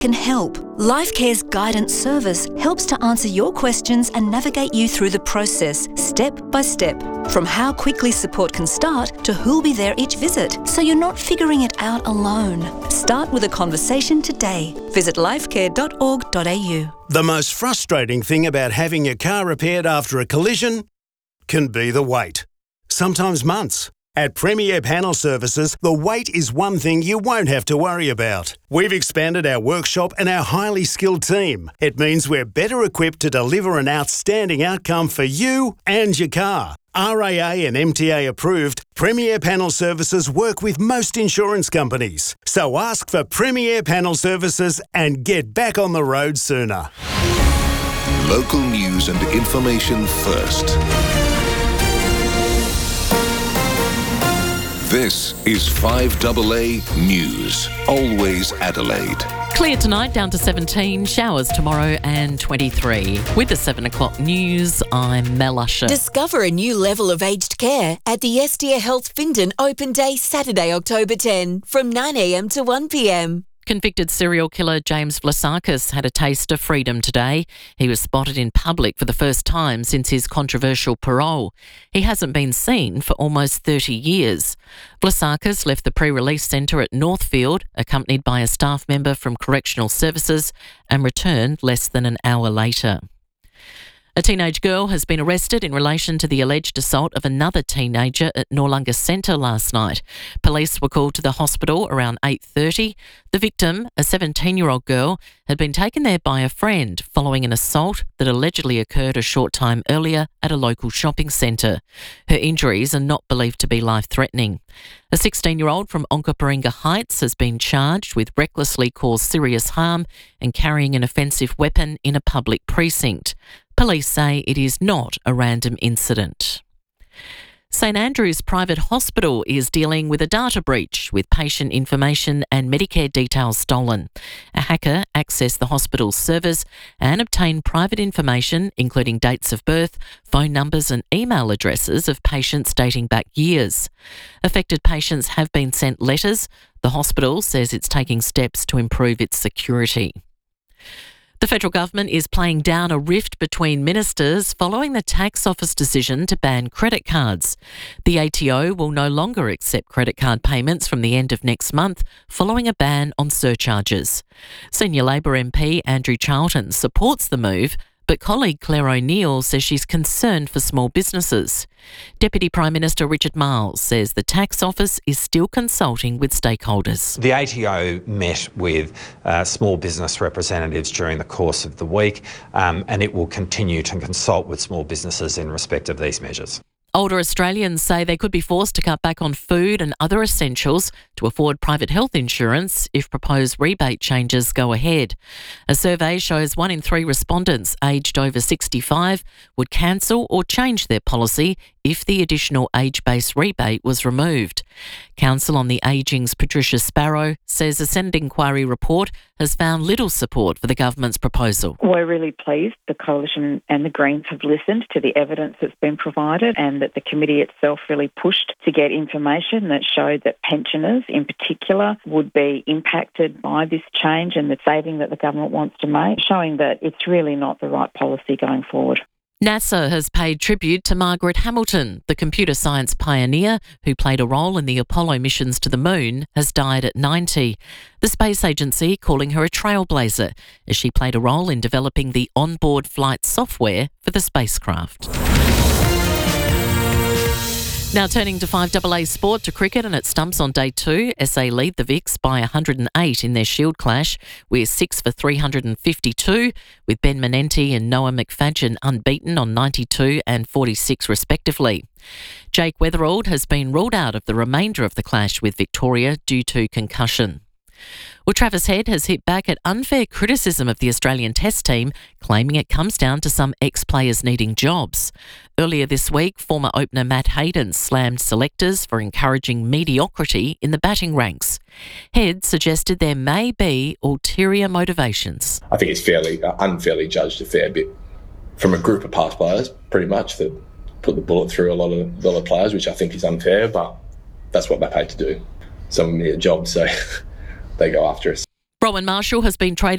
can help. LifeCare's guidance service helps to answer your questions and navigate you through the process, step by step. From how quickly support can start to who'll be there each visit, so you're not figuring it out alone. Start with a conversation today. Visit lifecare.org.au. The most frustrating thing about having your car repaired after a collision can be the wait. Sometimes months. At Premier Panel Services, the wait is one thing you won't have to worry about. We've expanded our workshop and our highly skilled team. It means we're better equipped to deliver an outstanding outcome for you and your car. RAA and MTA approved, Premier Panel Services work with most insurance companies. So ask for Premier Panel Services and get back on the road sooner. Local news and information first. This is 5AA News. Always Adelaide. Clear tonight, down to 17. Showers tomorrow and 23. With the 7 o'clock news, I'm Mel Usher. Discover a new level of aged care at the Estia Health Findon Open Day, Saturday, October 10, from 9 a.m. to 1 p.m. Convicted serial killer James Vlasakis had a taste of freedom today. He was spotted in public for the first time since his controversial parole. He hasn't been seen for almost 30 years. Vlasakis left the pre-release centre at Northfield, accompanied by a staff member from Correctional Services, and returned less than an hour later. A teenage girl has been arrested in relation to the alleged assault of another teenager at Noarlunga Centre last night. Police were called to the hospital around 8:30. The victim, a 17-year-old girl, had been taken there by a friend following an assault that allegedly occurred a short time earlier at a local shopping centre. Her injuries are not believed to be life-threatening. A 16-year-old from Onkaparinga Heights has been charged with recklessly caused serious harm and carrying an offensive weapon in a public precinct. Police say it is not a random incident. St Andrew's Private Hospital is dealing with a data breach with patient information and Medicare details stolen. A hacker accessed the hospital's servers and obtained private information, including dates of birth, phone numbers and email addresses of patients dating back years. Affected patients have been sent letters. The hospital says it's taking steps to improve its security. The federal government is playing down a rift between ministers following the tax office decision to ban credit cards. The ATO will no longer accept credit card payments from the end of next month following a ban on surcharges. Senior Labor MP Andrew Charlton supports the move, but colleague Claire O'Neill says she's concerned for small businesses. Deputy Prime Minister Richard Marles says the tax office is still consulting with stakeholders. The ATO met with small business representatives during the course of the week, and it will continue to consult with small businesses in respect of these measures. Older Australians say they could be forced to cut back on food and other essentials to afford private health insurance if proposed rebate changes go ahead. A survey shows 1 in 3 respondents aged over 65 would cancel or change their policy if the additional age-based rebate was removed. Counsel on the Ageing's Patricia Sparrow says a Senate inquiry report has found little support for the government's proposal. We're really pleased the Coalition and the Greens have listened to the evidence that's been provided and that the committee itself really pushed to get information that showed that pensioners in particular would be impacted by this change and the saving that the government wants to make, showing that it's really not the right policy going forward. NASA has paid tribute to Margaret Hamilton, the computer science pioneer who played a role in the Apollo missions to the moon, has died at 90. The space agency calling her a trailblazer as she played a role in developing the onboard flight software for the spacecraft. Now turning to 5AA sport, to cricket, and at stumps on day 2, SA lead the Vics by 108 in their Shield clash. We're 6 for 352, with Ben Menenti and Noah McFadgen unbeaten on 92 and 46 respectively. Jake Weatherald has been ruled out of the remainder of the clash with Victoria due to concussion. Well, Travis Head has hit back at unfair criticism of the Australian Test team, claiming it comes down to some ex-players needing jobs. Earlier this week, former opener Matt Hayden slammed selectors for encouraging mediocrity in the batting ranks. Head suggested there may be ulterior motivations. I think it's unfairly judged a fair bit from a group of past players, pretty much, that put the bullet through a lot of players, which I think is unfair, but that's what they're paid to do. Some need a job, so they go after us. Rowan Marshall has been traded